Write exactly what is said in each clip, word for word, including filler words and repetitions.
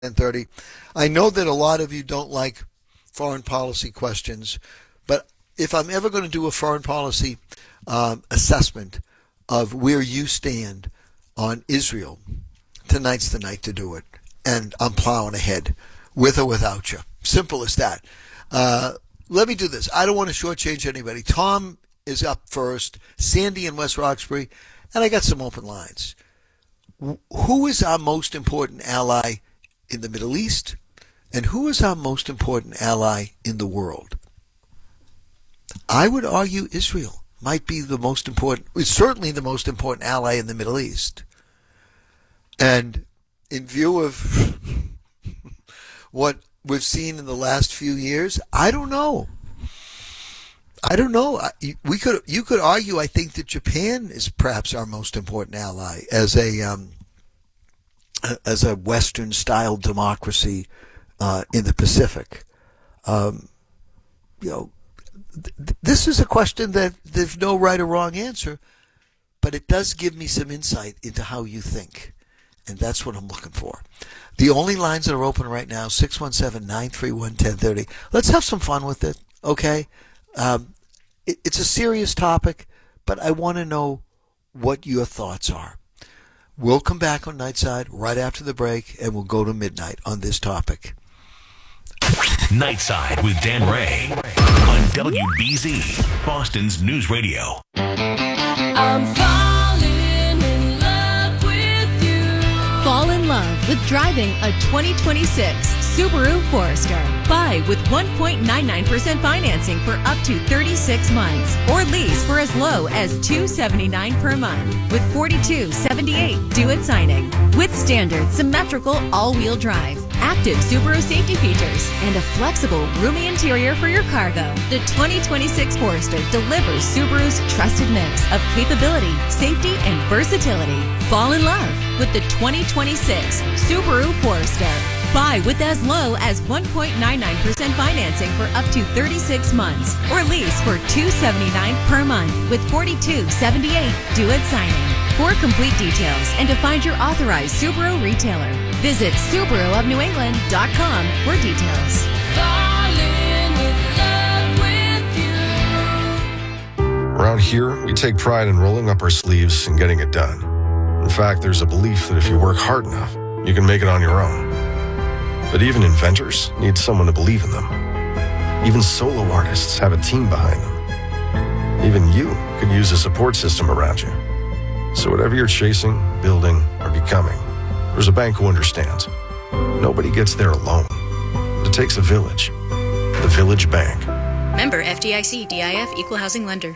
ten thirty. I know that a lot of you don't like foreign policy questions, but if I'm ever going to do a foreign policy um, assessment of where you stand on Israel, tonight's the night to do it. And I'm plowing ahead, with or without you. Simple as that. Uh, let me do this. I don't want to shortchange anybody. Tom is up first, Sandy in West Roxbury, and I got some open lines. Who is our most important ally in the Middle East, and who is our most important ally in the world? I would argue Israel might be the most important, it's certainly the most important ally in the Middle East. And in view of what we've seen in the last few years, I don't know. I don't know. We could, you could argue, I think, that Japan is perhaps our most important ally as a um, as a Western-style democracy uh, in the Pacific. Um, you know, th- this is a question that there's no right or wrong answer, but it does give me some insight into how you think, and that's what I'm looking for. The only lines that are open right now, six one seven, nine three one, one zero three zero. Let's have some fun with it, okay? Um, it, it's a serious topic, but I want to know what your thoughts are. We'll come back on Nightside right after the break, and we'll go to midnight on this topic. Nightside with Dan Ray on W B Z, Boston's News Radio. I'm falling in love with you. Fall in love with driving a twenty twenty-six Subaru Forester. Buy with one point nine nine percent financing for up to thirty-six months, or lease for as low as two hundred seventy-nine dollars per month with forty-two seventy-eight due at signing. With standard symmetrical all-wheel drive, active Subaru safety features, and a flexible, roomy interior for your cargo, the twenty twenty-six Forester delivers Subaru's trusted mix of capability, safety, and versatility. Fall in love with the twenty twenty-six Subaru Forester. Buy with as low as one point nine nine percent financing for up to thirty-six months, or lease for two hundred seventy-nine dollars per month with forty-two seventy-eight due at signing. For complete details and to find your authorized Subaru retailer, visit Subaru of New England dot com for details. Falling in love with you. Around here, we take pride in rolling up our sleeves and getting it done. In fact, there's a belief that if you work hard enough, you can make it on your own. But even inventors need someone to believe in them. Even solo artists have a team behind them. Even you could use a support system around you. So whatever you're chasing, building, or becoming, there's a bank who understands. Nobody gets there alone. It takes a village. The Village Bank. Member F D I C, D I F, Equal Housing Lender.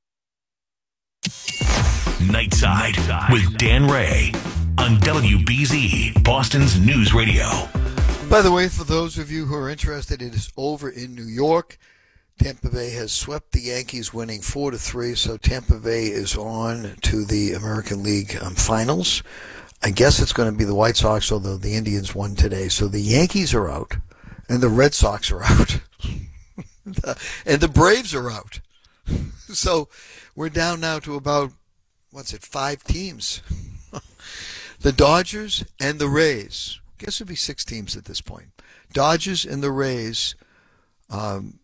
Nightside with Dan Ray on W B Z, Boston's News Radio. By the way, for those of you who are interested, it is over in New York. Tampa Bay has swept the Yankees, winning four to three, so Tampa Bay is on to the American League um, Finals. I guess it's going to be the White Sox, although the Indians won today. So the Yankees are out, and the Red Sox are out, and the Braves are out. So we're down now to about, what's it, five teams. The Dodgers and the Rays. I guess it would be six teams at this point. Dodgers and the Rays um,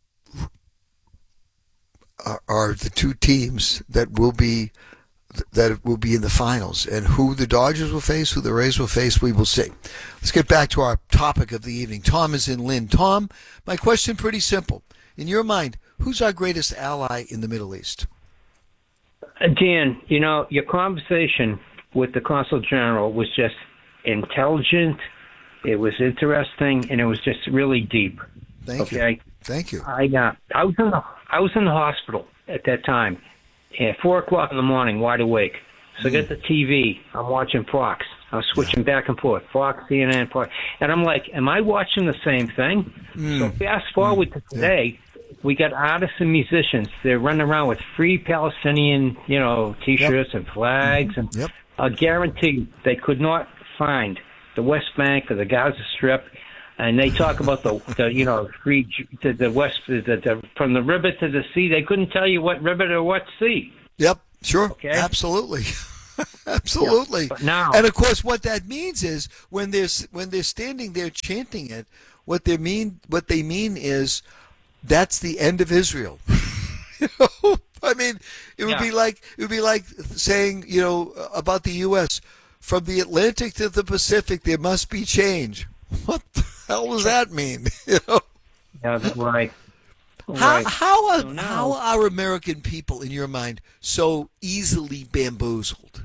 are, are the two teams that will be that will be in the finals. And who the Dodgers will face, who the Rays will face, we will see. Let's get back to our topic of the evening. Tom is in Lynn. Tom, my question pretty simple. In your mind, who's our greatest ally in the Middle East? Uh, Dan, you know, your conversation with the Consul General was just intelligent. It was interesting, and it was just really deep. Thank okay? you. Thank you. I uh, I was in the I was in the hospital at that time, at four o'clock in the morning, wide awake. So mm. I got the T V. I'm watching Fox. I was switching back and forth, Fox, C N N, Fox, and I'm like, am I watching the same thing? Mm. So fast forward mm. to today. Yeah. We got artists and musicians. They're running around with free Palestinian, you know, T-shirts yep. and flags, and yep. I guarantee they could not find the West Bank or the Gaza Strip, and they talk about the, the you know, free to the west, the, the, from the river to the sea. They couldn't tell you what river or what sea. Yep, sure, okay? Absolutely. Absolutely. Yeah, but now- and of course, what that means is when they're s- when they're standing there chanting it, what they mean what they mean is that's the end of Israel. You know, I mean, it would Yeah. be like it would be like saying, you know, about the U S from the Atlantic to the Pacific, there must be change. What the hell does that mean? You know? Yeah, that's right. How Right. how are, So now- how are American people, in your mind, so easily bamboozled?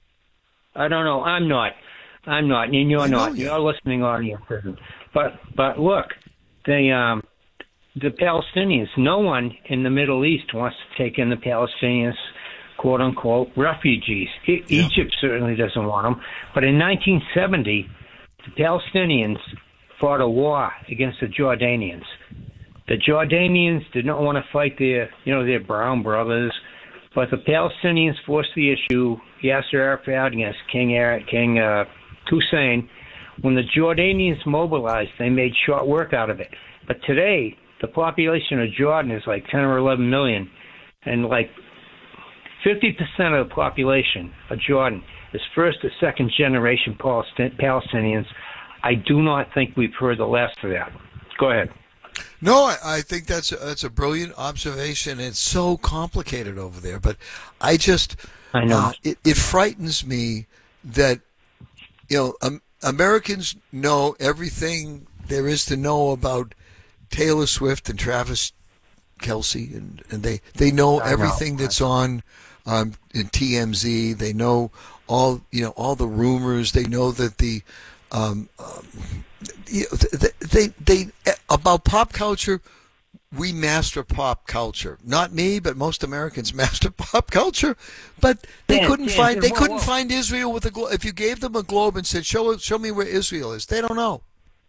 I don't know. I'm not. I'm not, and you're I know not. you. Your listening audience isn't. But but look, the um, the Palestinians. No one in the Middle East wants to take in the Palestinians, quote unquote, refugees. E- Yeah. Egypt certainly doesn't want them. But in nineteen seventy, the Palestinians fought a war against the Jordanians. The Jordanians did not want to fight their, you know, their brown brothers, but the Palestinians forced the issue. Yasser Arafat against King Ar- King uh, Hussein. When the Jordanians mobilized, they made short work out of it. But today, the population of Jordan is like ten or eleven million, and like fifty percent of the population of Jordan is first or second generation Palestin- Palestinians. I do not think we've heard the last of that. Go ahead. No, I, I think that's a, that's a brilliant observation. It's so complicated over there, but I just I know. uh, it, it frightens me that you know um, Americans know everything there is to know about Taylor Swift and Travis Kelce, and, and they they know I know. everything that's on um, in T M Z. They know all you know all the rumors. They know that the um, um, you know, they, they they about pop culture. We master pop culture. Not me, but most Americans master pop culture. But they Dan, couldn't Dan, find Dan, they whoa, couldn't whoa. find Israel with a globe. If you gave them a globe and said, "Show show me where Israel is," they don't know.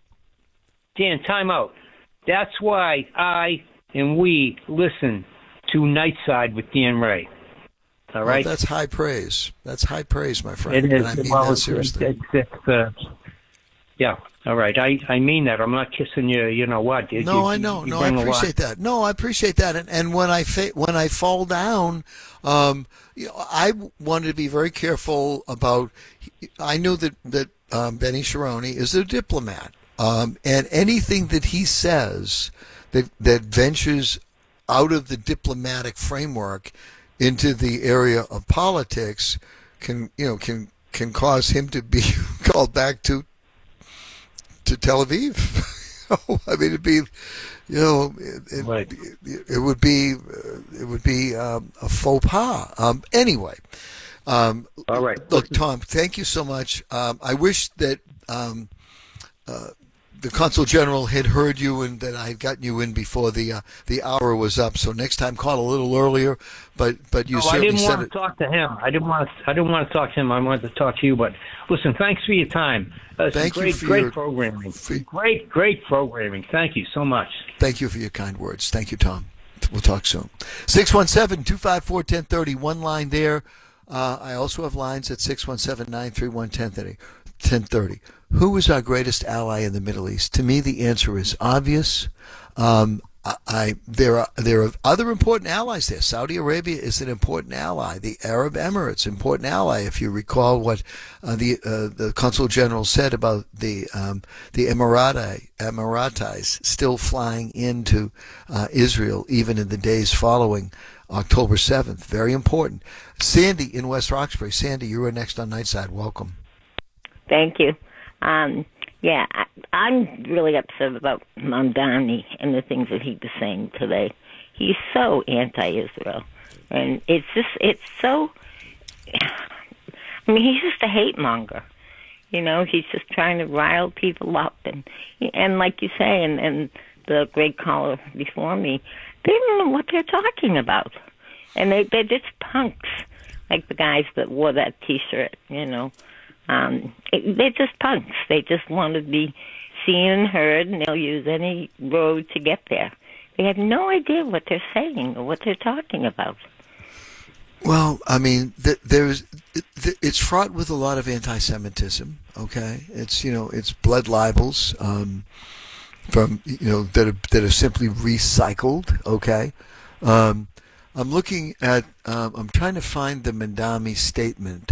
Dan, time out. That's why I and we listen to Nightside with Dan Ray. All Well, right? that's high praise. That's high praise, my friend. It is. And I mean well, that it's, seriously. it's, it's, uh, yeah, all right. I, I mean that. I'm not kissing you, you know what. You- No, you- I know. you No, I bring a lot- appreciate that. No, I appreciate that. And and when I fa- when I fall down, um, you know, I wanted to be very careful about. I knew that that um, Benny Sharoni is a diplomat, um, and anything that he says that that ventures out of the diplomatic framework into the area of politics can you know can can cause him to be called back to to Tel Aviv. I mean, it'd be, you know, it, it, Right. it, it would be, uh, it would be um, a faux pas. Um, anyway, um, All right. look, Tom, thank you so much. Um, I wish that um, uh, the Consul General had heard you and that I had gotten you in before the uh, the hour was up. So next time, call a little earlier. But but you No, I certainly didn't said want to it. talk to him. I didn't want to. I didn't want to talk to him. I wanted to talk to you. But listen, thanks for your time. Uh, it's Thank you great, for great your- programming. for- Great, great programming. Thank you so much. Thank you for your kind words. Thank you, Tom. We'll talk soon. six one seven, two five four, one zero three zero. One line there. Uh, I also have lines at six one seven, nine three one, one zero three zero. Who is our greatest ally in the Middle East? To me, the answer is obvious. Um, I, I there are there are other important allies there. Saudi Arabia is an important ally. The Arab Emirates, important ally. If you recall what uh, the uh, the Consul General said about the um, the Emirati Emiratis still flying into uh, Israel, even in the days following October seventh. Very important. Sandy in West Roxbury. Sandy, you are next on Nightside. Welcome. Thank you. Um, yeah, I, I'm really upset about Mamdani and the things that he was saying today. He's so anti-Israel, and it's just it's so. I mean, he's just a hate monger. You know, he's just trying to rile people up, and and like you say, and, and the great caller before me, they don't know what they're talking about, and they they're just punks, like the guys that wore that T-shirt. You know. Um, it, they're just punks. They just want to be seen and heard, and they'll use any road to get there. They have no idea what they're saying or what they're talking about. Well, I mean, th- there's th- it's fraught with a lot of anti-Semitism. Okay, it's you know it's blood libels um, from you know that are that are simply recycled. Okay, um, I'm looking at um, I'm trying to find the Mandami statement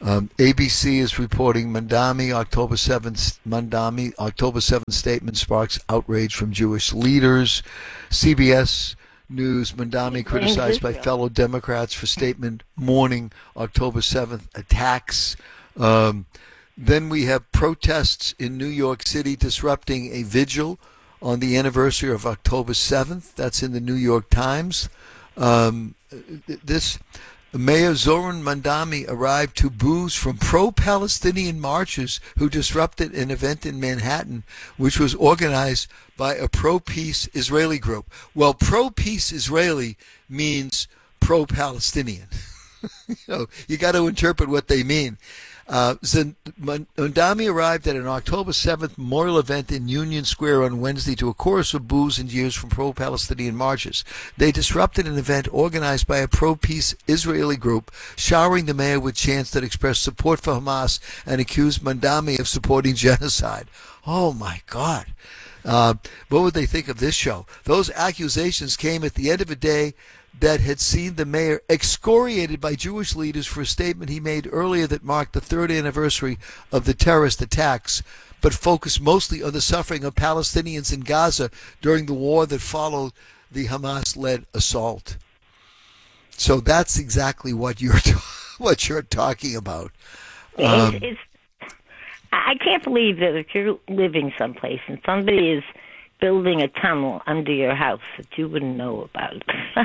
Um, A B C is reporting Mandami October seventh. Mandami October seventh statement sparks outrage from Jewish leaders. C B S News, Mandami criticized by fellow Democrats for statement mourning October seventh attacks. Um, then we have protests in New York City disrupting a vigil on the anniversary of October seventh. That's in the New York Times. Um, this Mayor Zoran Mandami arrived to booze from pro-Palestinian marchers who disrupted an event in Manhattan, which was organized by a pro-peace Israeli group. Well, pro-peace Israeli means pro-Palestinian. you know, you got to interpret what they mean. Uh, Mandami arrived at an October seventh memorial event in Union Square on Wednesday to a chorus of boos and jeers from pro-Palestinian marchers. They disrupted an event organized by a pro-peace Israeli group, showering the mayor with chants that expressed support for Hamas and accused Mandami of supporting genocide. Oh, my God. Uh, what would they think of this show? Those accusations came at the end of a day that had seen the mayor excoriated by Jewish leaders for a statement he made earlier that marked the third anniversary of the terrorist attacks, but focused mostly on the suffering of Palestinians in Gaza during the war that followed the Hamas-led assault. So that's exactly what you're what you're talking about. Um, it's, it's, I can't believe that if you're living someplace and somebody is building a tunnel under your house that you wouldn't know about.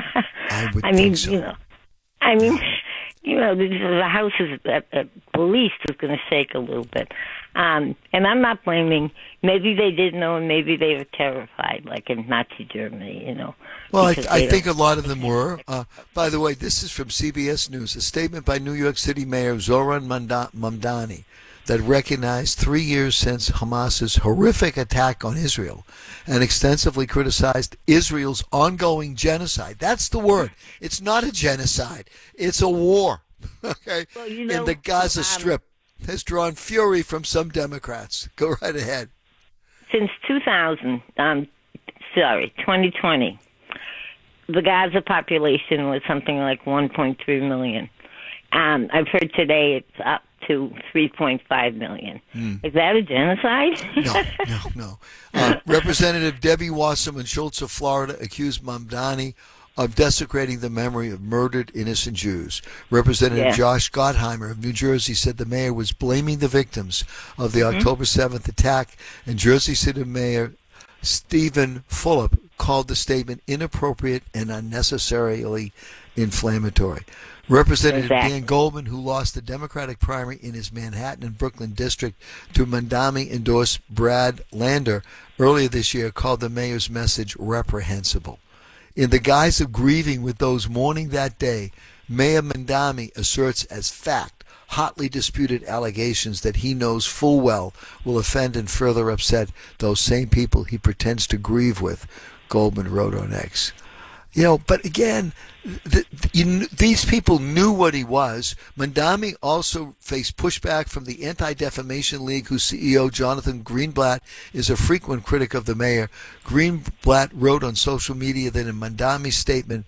I would I mean, think so. you know, I mean, you know, the, the house is at, at least is going to shake a little bit. Um, and I'm not blaming. Maybe they didn't know, and maybe they were terrified, like in Nazi Germany, you know. Well, I, because I they think a don't- lot of them were. Uh, by the way, this is from C B S News, a statement by New York City Mayor Zoran Manda- Mamdani that recognized three years since Hamas's horrific attack on Israel and extensively criticized Israel's ongoing genocide. That's the word. It's not a genocide. It's a war. Okay? Well, you In know, the Gaza um, Strip has drawn fury from some Democrats. Go right ahead. Since two thousand, um, sorry, twenty twenty, the Gaza population was something like one point three million. Um, I've heard today it's up to three point five million. Mm. Is that a genocide? No, no, no. Uh, Representative Debbie Wasserman Schultz of Florida accused Mamdani of desecrating the memory of murdered innocent Jews. Representative Yeah. Josh Gottheimer of New Jersey said the mayor was blaming the victims of the Mhm. October seventh attack, and Jersey City Mayor Stephen Fulop called the statement inappropriate and unnecessarily inflammatory. Representative Exactly. Dan Goldman, who lost the Democratic primary in his Manhattan and Brooklyn district to Mandami-endorsed Brad Lander earlier this year, called the mayor's message reprehensible. In the guise of grieving with those mourning that day, Mayor Mandami asserts as fact hotly disputed allegations that he knows full well will offend and further upset those same people he pretends to grieve with, Goldman wrote on X. You know, but again, the, the, you, kn- these people knew what he was. Mandami also faced pushback from the Anti-Defamation League, whose C E O, Jonathan Greenblatt, is a frequent critic of the mayor. Greenblatt wrote on social media that in Mandami's statement,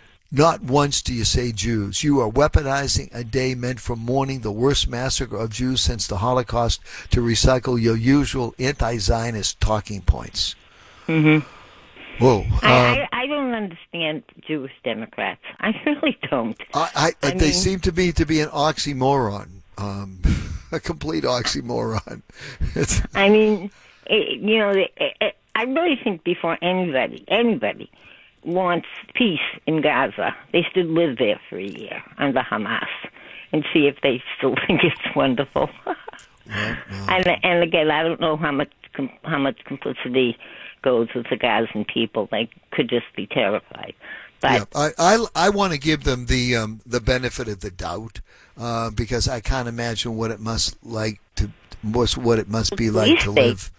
not once do you say Jews. You are weaponizing a day meant for mourning the worst massacre of Jews since the Holocaust to recycle your usual anti-Zionist talking points. Mm-hmm. Whoa. I, um, I, I don't understand Jewish Democrats. I really don't. I, I, I they mean- seem to be to be an oxymoron, um, a complete oxymoron. It's, I mean, it, you know, it, it, I really think before anybody, anybody wants peace in Gaza, they should live there for a year under Hamas and see if they still think it's wonderful. well, no. and and again, I don't know how much com- how much complicity goes with the Gazan people. They could just be terrified. But Yeah, I, I, I want to give them the um, the benefit of the doubt uh, because I can't imagine what it must like to what's what it must be like to least they- live.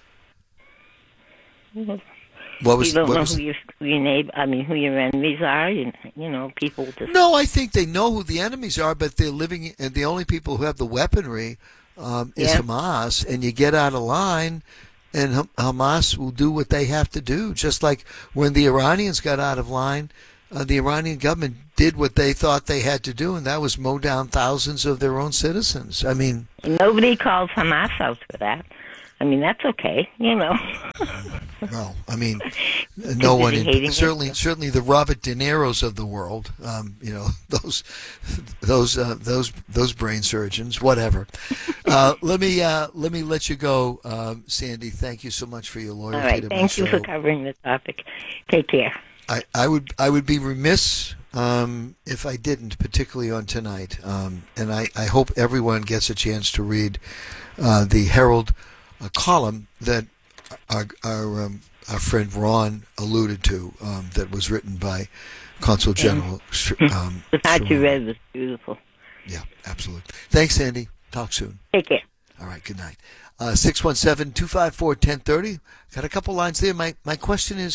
What was you don't what know was- who your, who your neighbor, I mean, who your enemies are. You, you know, people just No, I think they know who the enemies are, but they're living, and the only people who have the weaponry um, is Yeah. Hamas. And you get out of line, and Ham- Hamas will do what they have to do. Just like when the Iranians got out of line, uh, the Iranian government did what they thought they had to do, and that was mow down thousands of their own citizens. I mean, Nobody calls Hamas out for that. I mean, that's okay, you know. well, I mean, no one, in, hating certainly, it. certainly the Robert De Niro's of the world, um, you know, those, those, uh, those, those brain surgeons, whatever. Uh, let me, uh, let me let you go, um, Sandy. Thank you so much for your loyalty All right, to my thank you show. for covering the topic. Take care. I, I would I would be remiss um, if I didn't, particularly on tonight. Um, and I, I hope everyone gets a chance to read uh, the Herald uh, column that our our, um, our friend Ron alluded to, um, that was written by Consul General. Um, The part you Sharon. read was beautiful. Yeah, absolutely. Thanks, Sandy. Talk soon. Take care. All right, good night. Uh, six one seven, two five four, one zero three zero. Got a couple lines there. My my question is,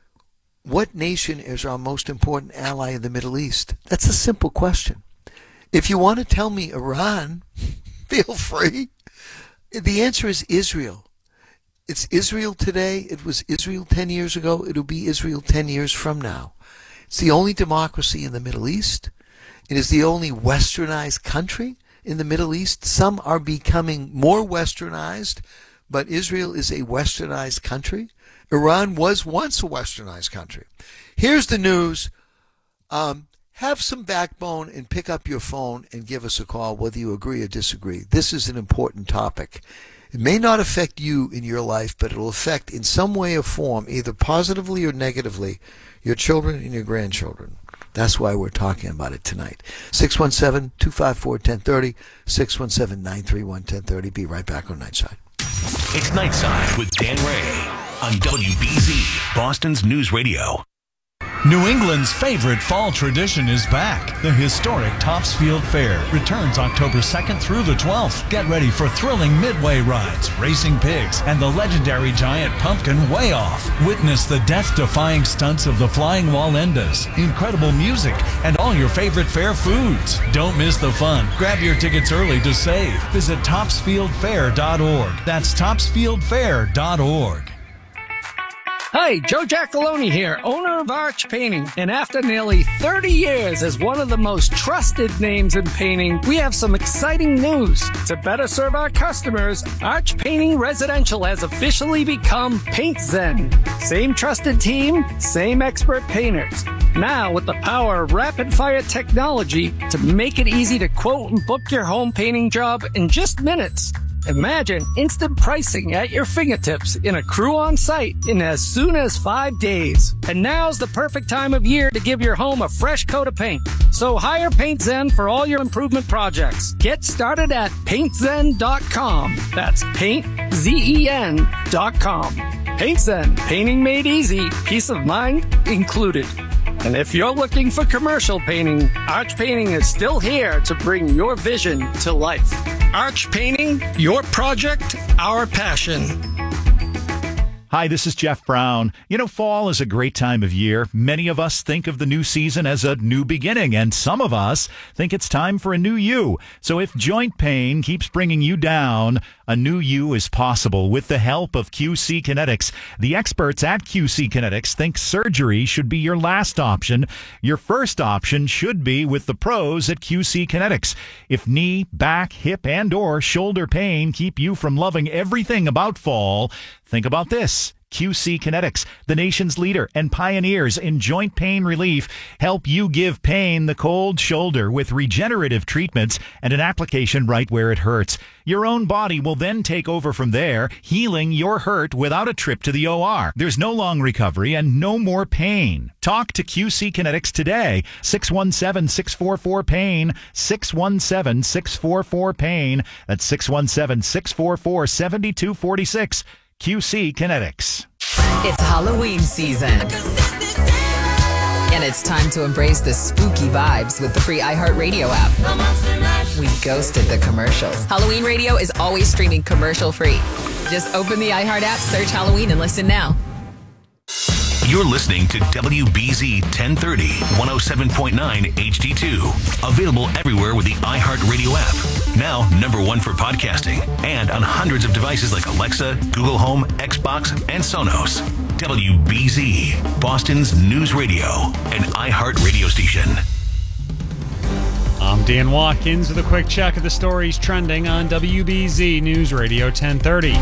what nation is our most important ally in the Middle East? That's a simple question. If you want to tell me Iran, feel free. The answer is Israel. It's Israel today. It was Israel ten years ago. It'll be Israel ten years from now. It's the only democracy in the Middle East. It is the only westernized country in the Middle East. Some are becoming more westernized, but Israel is a westernized country. Iran was once a westernized country. Here's the news. Um, have some backbone and pick up your phone and give us a call, whether you agree or disagree. This is an important topic. It may not affect you in your life, but it will affect in some way or form, either positively or negatively, your children and your grandchildren. That's why we're talking about it tonight. six one seven, two five four, one zero three zero, six one seven, nine three one, one zero three zero. Be right back on Nightside. It's Nightside with Dan Ray on W B Z, Boston's News Radio. New England's favorite fall tradition is back. The historic Topsfield Fair returns October second through the twelfth. Get ready for thrilling midway rides, racing pigs, and the legendary giant pumpkin Way Off. Witness the death-defying stunts of the Flying Wallendas, incredible music, and all your favorite fair foods. Don't miss the fun. Grab your tickets early to save. Visit topsfield fair dot org. That's topsfield fair dot org. Hi, Joe Giacalone here, owner of Arch Painting. And after nearly thirty years as one of the most trusted names in painting, we have some exciting news. To better serve our customers, Arch Painting Residential has officially become Paint Zen. Same trusted team, same expert painters. Now with the power of rapid-fire technology to make it easy to quote and book your home painting job in just minutes. Imagine instant pricing at your fingertips in a crew on site in as soon as five days. And now's the perfect time of year to give your home a fresh coat of paint. So hire Paint Zen for all your improvement projects. Get started at paint zen dot com. That's paint zen dot com. Paint Zen, painting made easy, peace of mind included. And if you're looking for commercial painting, Arch Painting is still here to bring your vision to life. Arch Painting, your project, our passion. Hi, this is Jeff Brown. You know, fall is a great time of year. Many of us think of the new season as a new beginning, and some of us think it's time for a new you. So if joint pain keeps bringing you down, a new you is possible with the help of Q C Kinetics. The experts at Q C Kinetics think surgery should be your last option. Your first option should be with the pros at Q C Kinetics. If knee, back, hip, and or shoulder pain keep you from loving everything about fall, think about this. Q C Kinetics, the nation's leader and pioneers in joint pain relief, help you give pain the cold shoulder with regenerative treatments and an application right where it hurts. Your own body will then take over from there, healing your hurt without a trip to the O R. There's no long recovery and no more pain. Talk to Q C Kinetics today. six one seven, six four four, pain. six one seven, six four four, pain. That's six one seven, six four four, seven two four six. Q C Kinetics. It's Halloween season. And it's time to embrace the spooky vibes with the free iHeartRadio app. We ghosted the commercials. Halloween Radio is always streaming commercial free. Just open the iHeart app, search Halloween, and listen now. You're listening to W B Z ten thirty, one oh seven point nine H D two. Available everywhere with the iHeartRadio app. Now number one for podcasting. And on hundreds of devices like Alexa, Google Home, Xbox, and Sonos. W B Z, Boston's news radio and iHeart radio station. I'm Dan Watkins with a quick check of the stories trending on W B Z News Radio ten thirty.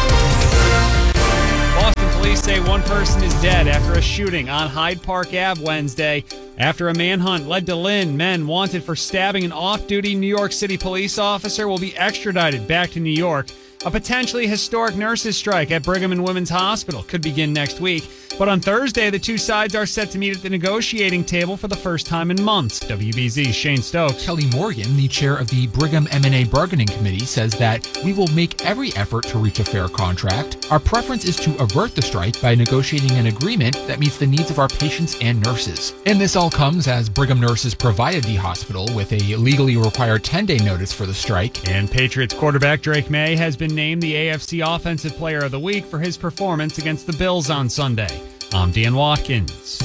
Boston police say one person is dead after a shooting on Hyde Park Avenue Wednesday. After a manhunt led to Lynn, men wanted for stabbing an off-duty New York City police officer will be extradited back to New York. A potentially historic nurses' strike at Brigham and Women's Hospital could begin next week. But on Thursday, the two sides are set to meet at the negotiating table for the first time in months. W B Z's Shane Stokes. Kelly Morgan, the chair of the Brigham M and A Bargaining Committee, says that we will make every effort to reach a fair contract. Our preference is to avert the strike by negotiating an agreement that meets the needs of our patients and nurses. And this all comes as Brigham nurses provided the hospital with a legally required ten-day notice for the strike. And Patriots quarterback Drake May has been named the A F C Offensive Player of the Week for his performance against the Bills on Sunday. I'm Dan Watkins.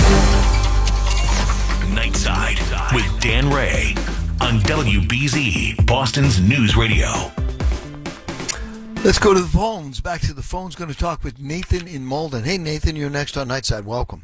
Nightside with Dan Ray on W B Z, Boston's news radio. Let's go to the phones. Back to the phones. Going to talk with Nathan in Malden. Hey, Nathan, you're next on Nightside. Welcome.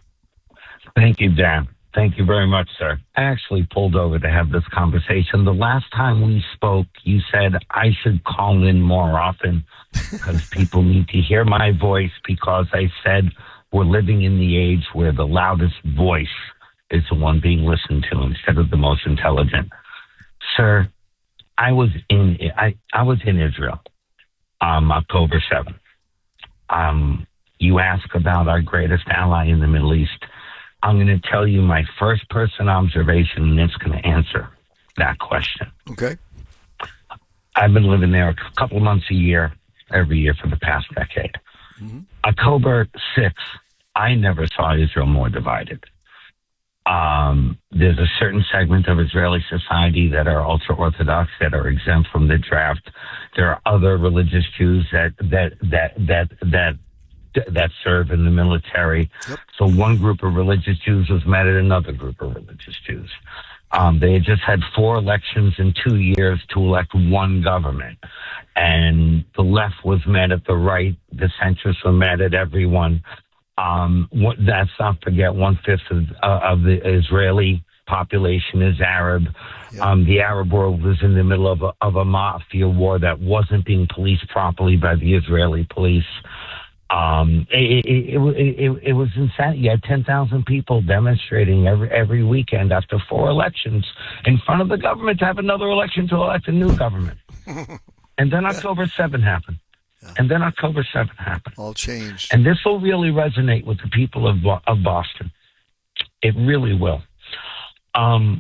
Thank you, Dan. Thank you very much, sir. I actually pulled over to have this conversation. The last time we spoke, you said I should call in more often because people need to hear my voice, because I said we're living in the age where the loudest voice is the one being listened to instead of the most intelligent. Sir, I was in I, I was in Israel um, October seventh. Um, you ask about our greatest ally in the Middle East. I'm going to tell you my first-person observation, and it's going to answer that question. Okay. I've been living there a couple of months a year, every year for the past decade. Mm-hmm. October sixth, I never saw Israel more divided. Um, there's a certain segment of Israeli society that are ultra-Orthodox, that are exempt from the draft. There are other religious Jews that that that that that that serve in the military. Yep. So one group of religious Jews was mad at another group of religious Jews. Um, they had just had four elections in two years to elect one government. And the left was mad at the right. The centrists were mad at everyone. Um, what, let's not forget, one-fifth of, uh, of the Israeli population is Arab. Yep. Um, the Arab world was in the middle of a, of a mafia war that wasn't being policed properly by the Israeli police. Um, it, it, it, it, it was insane. You had ten thousand people demonstrating every every weekend after four elections in front of the government to have another election to elect a new government. And then October seventh happened. Yeah. And then October seventh happened. All changed. And this will really resonate with the people of of Boston. It really will. Um,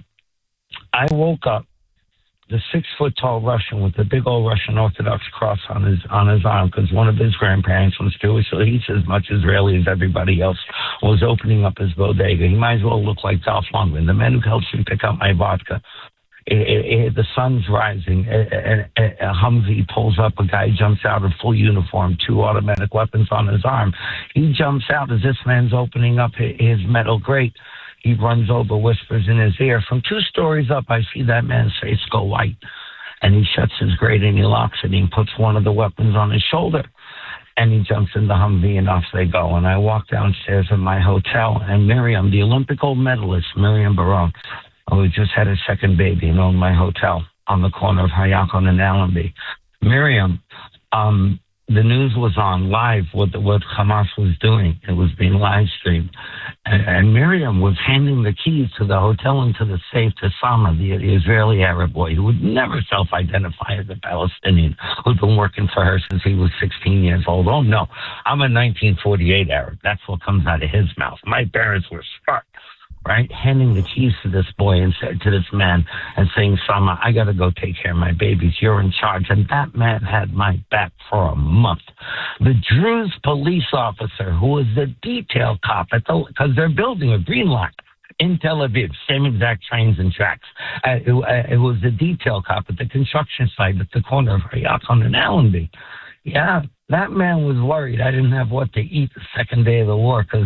I woke up, the six-foot-tall Russian with the big old Russian Orthodox cross on his on his arm, because one of his grandparents was Jewish, so he's as much Israeli as everybody else, was opening up his bodega. He might as well look like Dolph Lundgren, the man who helps me pick up my vodka. It, it, it, the sun's rising. A, a, a, a Humvee pulls up. A guy jumps out in full uniform, two automatic weapons on his arm. He jumps out as this man's opening up his metal grate. He runs over, whispers in his ear. From two stories up, I see that man's face go white. And he shuts his grate and he locks it. And he puts one of the weapons on his shoulder. And he jumps in the Humvee and off they go. And I walk downstairs in my hotel. And Miriam, the Olympic gold medalist, Miriam Barone, who just had a second baby and owned my hotel on the corner of Hayakon and Allenby. Miriam, um, the news was on live what the, what Hamas was doing. It was being live streamed. And, and Miriam was handing the keys to the hotel and to the safe to Sama, the, the Israeli Arab boy, who would never self-identify as a Palestinian, who'd been working for her since he was sixteen years old. Oh, no, I'm a nineteen forty-eight Arab. That's what comes out of his mouth. My parents were smart. Right, handing the keys to this boy and said to this man and saying, Sama, I got to go take care of my babies. You're in charge. And that man had my back for a month. The Druze police officer, who was the detail cop at the, because they're building a green line in Tel Aviv, same exact trains and tracks. Uh, it, uh, it was the detail cop at the construction site at the corner of Hayakon and Allenby. Yeah, that man was worried I didn't have what to eat the second day of the war because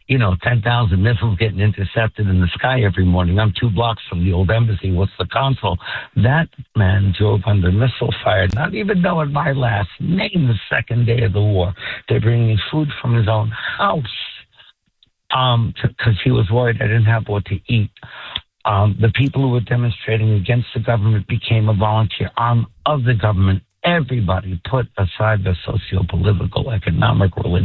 you know, ten thousand missiles getting intercepted in the sky every morning. I'm two blocks from the old embassy. What's the consul? That man drove under missile fire, not even knowing my last name, the second day of the war. They're bringing food from his own house um, because he was worried I didn't have what to eat. Um, the people who were demonstrating against the government became a volunteer arm of the government. Everybody put aside the socio-political, economic, religious